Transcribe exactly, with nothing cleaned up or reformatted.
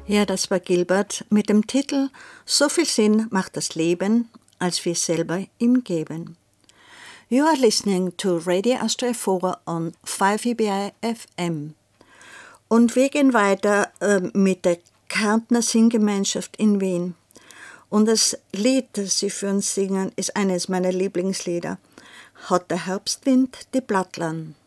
Ja, das war Gilbert mit dem Titel »So viel Sinn macht das Leben, als wir selber ihm geben«. You are listening to Radio Astra four on five E B I F M. Und wir gehen weiter äh, mit der Kärntner Singgemeinschaft in Wien. Und das Lied, das sie für uns singen, ist eines meiner Lieblingslieder. Hat der Herbstwind die Blattland.